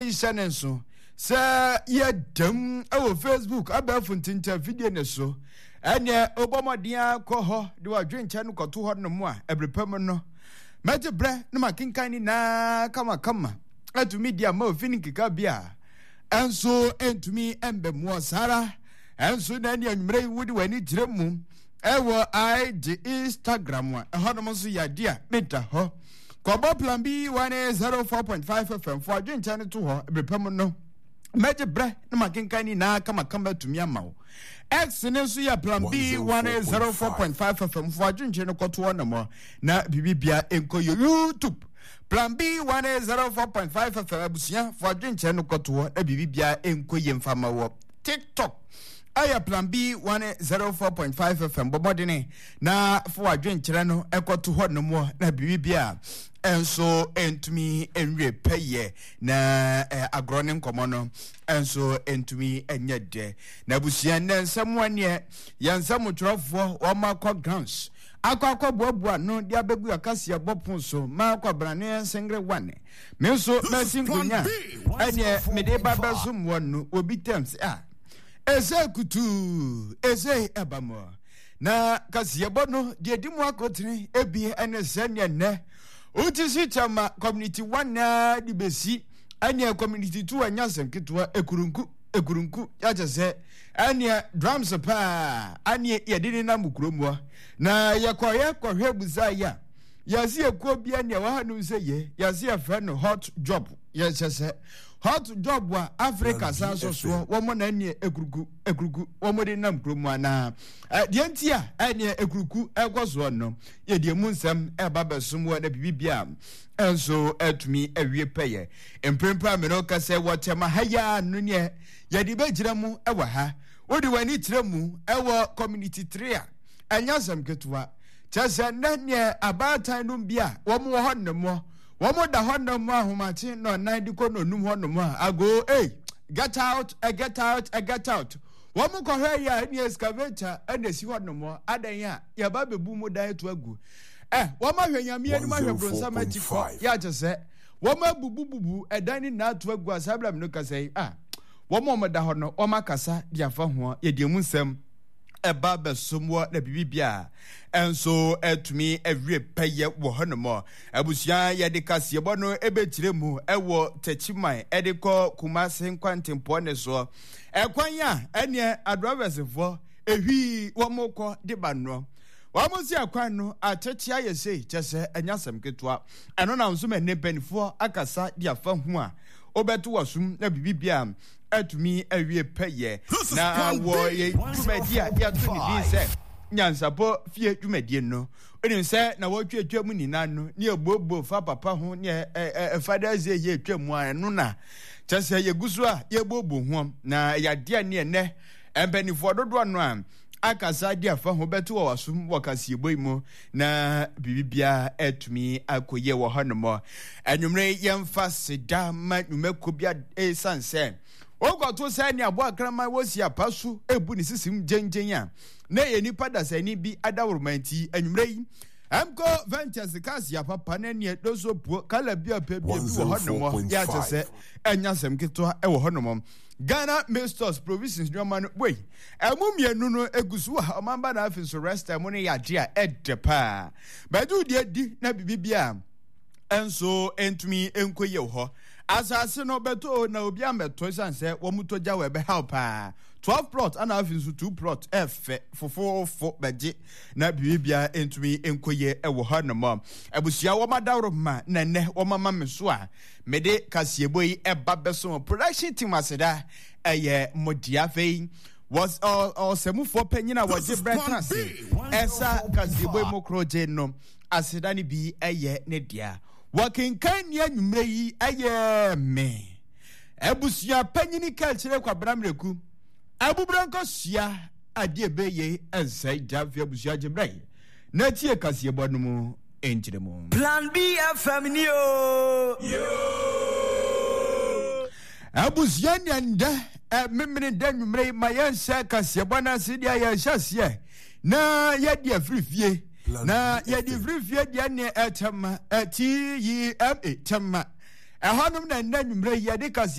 Shanenso. Sir, ye dum our Facebook about Funtinta video so. And ye Obama dia coho, do a drink channel got 200 more every permanent. Matter bre, no ma kinkani na kama. And to me, dear mo finiki kabia. And so, and to me, embe mo Sarah. And so then young Mray would when it dream. Ewo I the Instagram one. A honomosu ya dear, meta ho. Kobo plan B 104.5 FM for drink channel to her every permanent. Matter bre, no ma kinkani na kama to me amao. X ya plan B 104.5 FM for drink channel got 1 more. Na bibia enko YouTube. Plan B 104.5 FM abusia for drink channel got 1 bibia enko yemfama wo. TikTok. Aya plan B 104.5 FM bomodene na for drink channel ekoto ho no mo na bibia enso entumi enwe peye na agrone nkomo no enso entumi enyede na busia na nsamwane yansam trofo o makọ grounds akọ boabua no dia begu akasia bopon so ma akọ brane sengre wane me so na sinkunya ene me de baba zum wonu obi temps eze kutu eze ebamo na kasia bono de dimu akotini ebi ene senya ne utisi chama community 1 na dibesi ene community 2 anyasem kitwa ekurunku ya jese ene drums pa ene yedini na mukromwa na yakoye kohwebuza ya zi ekuo bia ne wa hanu seye ya zi afa no hot job ya jese hot job wa Africa sanso so womo na ne ekuruku womo de nam kromu ana de ntia ene ekuruku ekoso no ye de munsam ebabesom wa na bibia enso etumi awie peye empempa me no kase wotema haya no ne ye de begira mu ewa ha wodi wani tire mu ewo community 3 anyasam ketwa chasa nanye abatan no bia womo ho nnemo womo da ho nnemo ahomate no nan di ko no num ho nnemo ago get out womo ko hwe ya ni excavator anesi ho nnemo adan ya ya ba bebu mu dan to agu womo hwe nyame ani ma hwe bronsa ma tikọ ya chese womo bubu edan ni na to agu asabla me no kasai womo mo da ho no womo kasa dia fa ho ye de mu nsem eba besomwo na bibia enso etumi ewie peye wo honomo abusia ye de kase bo no ebetire mu ewo tachiman ediko Kumasi nkwantempo ne so ekwanya ene adrovesefo ehwi womokọ de banno wamusi akwan no atechia yese chese anyasem ketwa eno na nso me nebenfo akasa dia fa hu a obeto wasum na bibia atumi awie peye na wo ye dwumadi a ya to ni din se nyansapo fie dwumadi no onim se na wo twetwa mu nina no ne egbobo fa papa ho ne father's day ye twam anu na chese ye gusu a ye gbobo ho na ya de ne ne embenifo dodo no a akasa dia fa ho beto wo wasum wakasi eboimo na bibia etumi akoye wo honomo anwumre yemfa seda ma numekobia sanse ogoto se ni abo akrama wosi apasu ebu ni sisim gengen a na ye nipa dasani bi adawurmanti anwumre yi amko ventures kasi ya papa na ne dozo puo kala bia pe bia wo honomo ya tse anyasem keto e wo honomo Ghana Masters Provisions nyoma no wey emumienu no egusu ha omamba na afin so rest time ne ya dia edepa badu dia di na bibia enso entumi enkoye ho asase no beto na obi ameto sanse wo mutoja we be help 12 plot ana afin so 2 plot f fofo beje na bibia entumi enkoye ewo ho no mo abusia wo madawro ma na ne wo mama meso a mede kasieboyi eba beso production team aseda eye modiafei was all semufo panyina waje breakfast esa kasieboyi mokroje no aseda ni bi eye ne dia wakinkan ni anwumre yi eye me abusia panyini ka kire kwa bramreku abubranko sia ade beye ensai davia abusia jebrai na tie kasiebo no mu enjiremu Plan B FM ni yo abusia nyanda memene danwumre mayensa kasiebo na sidia ya hyase na yedi afrifie na yedi afrifie dia ne etama TEMA tema ehonum na nanwumre yedi